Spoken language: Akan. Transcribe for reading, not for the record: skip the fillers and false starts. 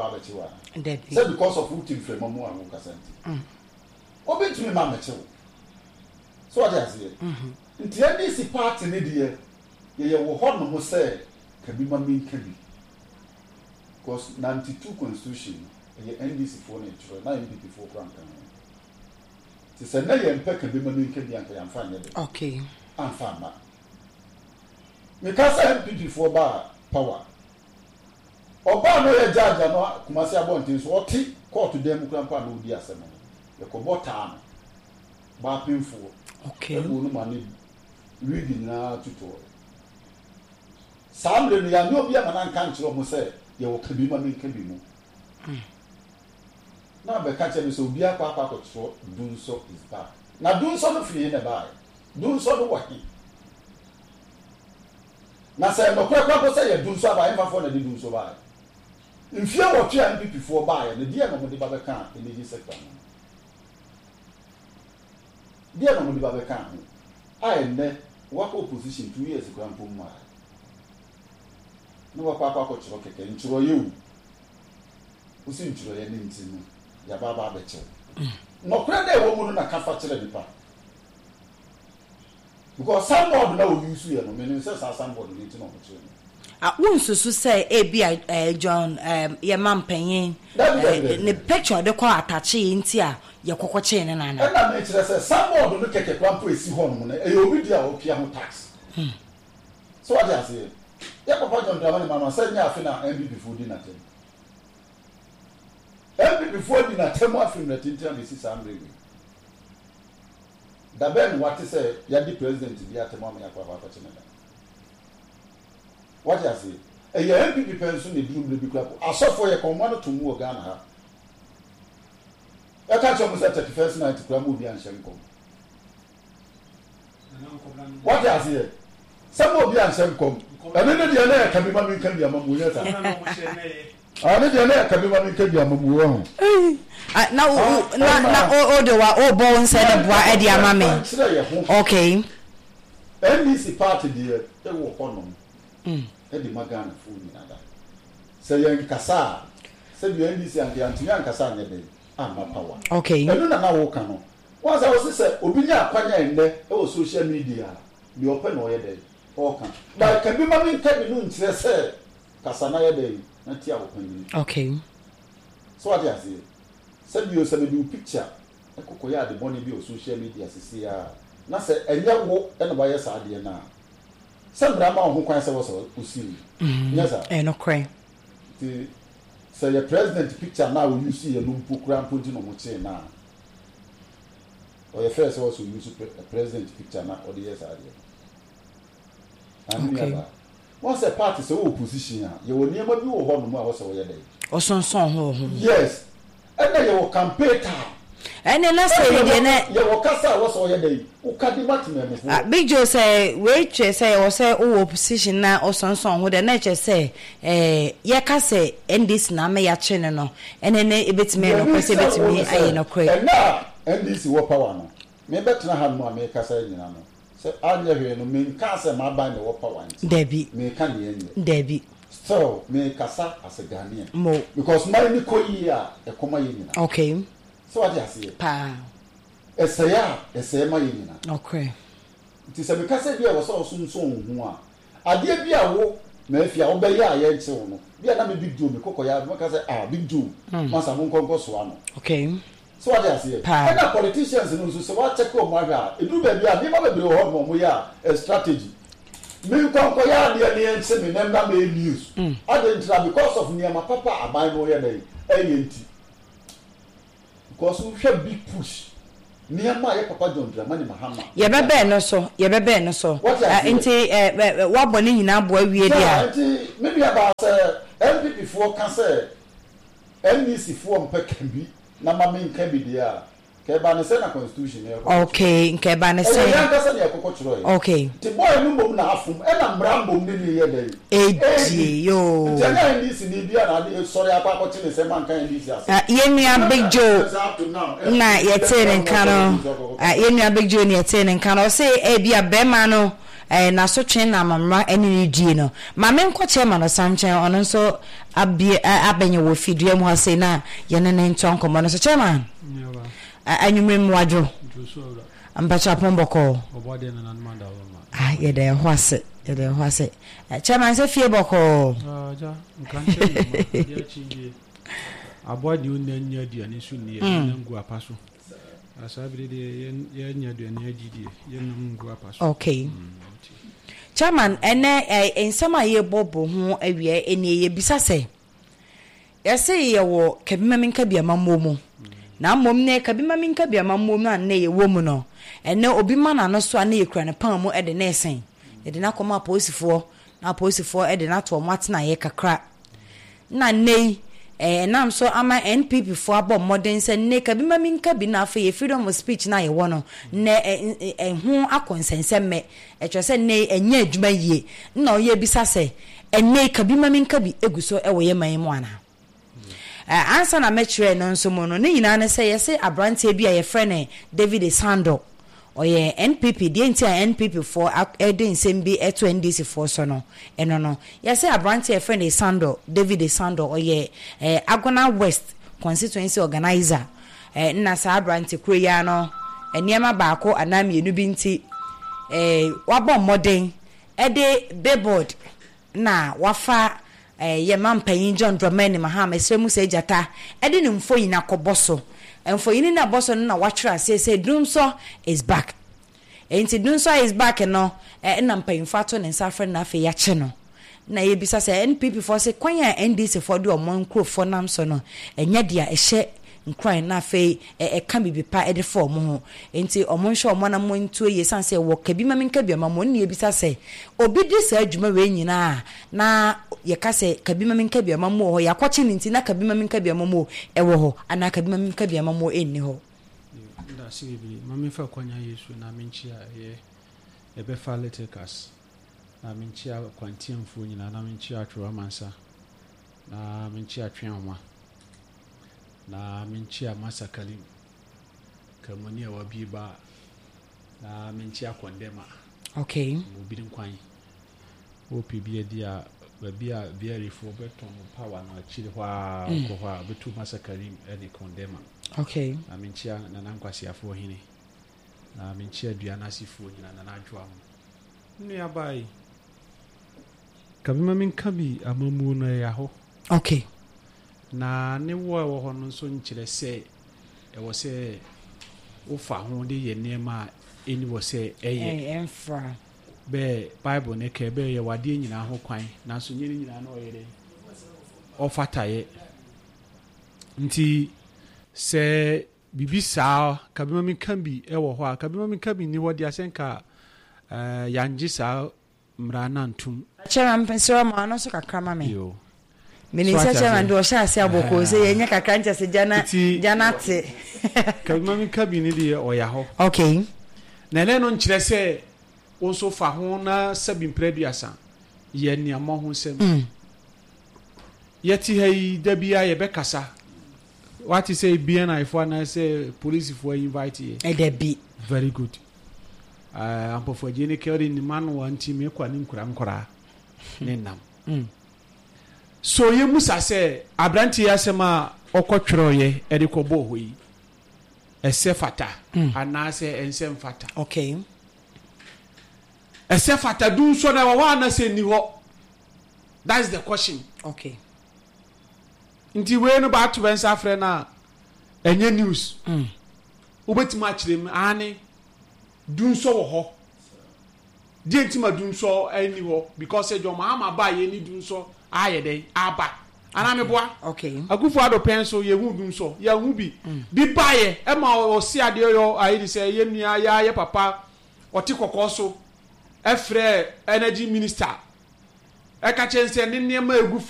baba chiwa say because of who team frame mo an wo kasenti obetumi ma meche wo so what I say nti NDC party ne de ye wo ho no mo say kabi ma min kabi because 92 constitution ye NDC for na chiro na MPP for kran kan ti say na ye mpa kabi ma min kabi an kan fa nya de okay anfa ma me ka say MPP for ba power oba no ye judge no kumasi abontin so oti court dem kran pa no di asem ye ko bota no ba pinfo okay no mani reading na tuto samle no ya no bia mana kan kiro mo say ye wo kabi ma min kabi mu na be ka che so bia kwa ko tro dunso is back na dunso no free na ba dunso no waki na say no kwa ko say ye dunso aba em fa for na di dunso ba mfia wo twa MPP for ba ye na dia no mo de ba be kan energy sector no dia no mo de ba be kan ai ne wako opposition 2 years grand pom ma no wako akwa chiro keke nchiro yewu usi nchiro ye nti no ya baba be che no kra dey wo mu no na kafa kire nipa because somebody na we use ye no me say somebody ni ti no mo che wonsusu say e John ye mampanyin ne picture de kwa atache nti a ye kokoche ne nana na me kire say somebody no keke krampo esi ho no no e obi dia o pia ho tax so what I say ya papa John Dramani mama say nya afi na MPP for di na tem MPP for di na tem afi na tintia me si samre da ben what say ya di president bi atem am ya kwa papa chene what I say e ya MPP pension ne drum le bi kwa asofo ye komando to mu Ghana ha e ka cho mo say 31st night kwa mu bi an shenko what I say some of the answer come and then the other can be mammy can be a mamueta and then the other can be mammy can be a mamu now order what bones said boy Eddie mammy okay NDC party there they were on Eddie Magana food in other say young Kasa said you NDC and the Antian Kasa power okay and now walk on once I was say Obinia Panya in there social media the open or day okay but can be mammy can be no interest Kasana day na tia open okay so what I say said you say do picture ekokoya the money be on social media sisi ya na say enya wo e no ba yes ade na say brama ho kwan say wo so usiri yes sir no cry the say the president picture now you see a lumpu krampo di no mo che na or your first also use president picture na or the yes ade and okay once a party so opposition you will never be wo ho no mo a wo so ye dey osonson ho yes and then you campaign and then let's say you kasa wo so ye dey o kadi matime me Big Joe say we say o say o opposition na osonson ho de na che say ye ka say NDC na me ya chene no and then e betime no kwese betime aye no kwe and now NDC wo power no me betna ha no me kasa nyina no say anya hwe no me ka say ma ban wo power Debbie me ka ne enye Debbie so me kasa as a Ghanaian mo because my ni ko yi a e koma yi nyina okay so what I say pa esaya ma yi nyina okay nti se me kasa bia wo so sunsun hu a ade bia wo na afia wo be ya ye nche wo no bia na me big do me kokoya me kasa big do masa mo nkonko so ano okay so what I say and the politicians no so what check o maga e do ba bia me ma be bre ho mo ya strategy me nkonko ya de ne nche me na me news adentra because of niama papa aban no ye dey enti because we have big push niama ye papa John Dramani Mahama ye bebe no so enti wa bone nyina bo awie dia enti maybe about MPP for can say NDC for mpe kan bi na mama nka bi dia ke ba ne say na constitution e okay nke ba ne say ya nka say na kokko chiro e okay ti boy no mbom na afum e na mbrambom ni ye dey eji yo jana NDC ni bia na sorry akwa ko ti ne say man kan NDC as ye nua Big Joe na ye te ne nka no ye nua Big Joe ne ye te ne nka no say e bia be ma no na so twen na mamra ene die no ma me nko chairman no sanchen ono nso abenye wo fidua mu ase na ye ne nton komo no so chairman anyumre mu adwo ampacha pomboko obode na nan manda ye de hwase chairman se fie boko ja nkanche no dia chindie abodi unnya aduane su ne ngu apaso asabiri de ye nya aduane agidie ye ngu apaso okay chairman ene ensama ye bobo ho awie ene ye bisa se yese ye wo kabima minka bia mamomu na mom ne kabima minka bia mamomu na ne ye wo mu no ene obi mana no so ane ye kura ne pan mu e de na esen ye de na koma aposifo e de na to mo atena ye kakra na nei nam so ama NPP for abo modern say ne kabima minka bi na afa ye freedom of speech na ye wo no ne ho akonsenseme etwese ne enya adwuma yie na oye bisa se ene kabima minka bi eguso e wo ye man mu ana answer na metre no nso mo no ne nyina ne say yese abrante bi a ye frene David Sando oye NPP die nti a NPP for edin sembi eto NDC for so no eno no yese abrante friend Sando David Sando oye Agona West constituency organizer na sa abrante kroya no eniema baako anam yenu bi nti wabɔ modern de billboard na wafa ye mampanyin John Dramani Mahama esremu se jata de ne mfoyi na kɔbɔso mfoyi na boso na watchra say Dunso is back enti Dunso is back no na mpanyin fato ne nsafre na afi ya che no na ye bisa say NPP for say kwanya NDC for do omon krofo nam so no enya dia ehye nkran na afi ka bibipa de for mo ho enti omon hwe omon na mo ntuo ye san say wo kabima minka biama mo ne ye bisa say obi di sa adwuma we nyina na ye ka say kabima minka biama mo ho ya kwache nti na kabima minka biama mo e wo ho ana kabima minka biama mo enni ho nda sibi mami fa kwanya Yesu na minchia ye ebe fa letekas na minchia kwantiamfo nyina na minchia atwa mansa na minchia twenwa na minchia masakali kamani awabiba na minchia kondema okay obidin kwan opb dia babia very for beton power na chiri kwa kwa betu masakali eni kondema okay na minchia na nankwasi afo hini na minchia duana sifo nyina na najwa ni abai kabima minkabi amamu no ya ho okay na ne wo ho no so nkyere se e wo se wo fa ho de ye nema eni wo se eye enfra be bible ne ke be ye wade nyina ho kwan na so nyini nyina na oyere o fataye nti se bibisa kabima minkabi e wo ho a kabima minkabi ni wo de asenka yanje sa mrana ntum chairman pensera ma no so kakrama me yo Minister chairman do sha ase aboko se yenya kakra ncha se jana te kabima minkabi ni de oya ho okay na le no nkyere se onso fa ho na sabin preduasa ye ni amo ho sem yeti hai dabia ye bekasa what you say BNI ifo na say police for invite ye debi very good ampo for jeni keri ni man wanti me kwa ni nkura ne nam so ye musa se abranti asema okotwero ye ede ko bo hoyi ese fata ana se ensem fata okay ese fata dun so na wa na se ni ho that's the question okay nti we no ba to ben safre na enye news obetima akirem ane dun so wo ho di entima dun so ani ho because ejo ma ba ye ni dun so ayede aba ana me boa okay agufu ado penso ye hu dun so ye hu bi ba ye e ma o si ade yo ayi se ye nua ya ye papa oti kokoso efre energy minister e ka chense ne nema agufu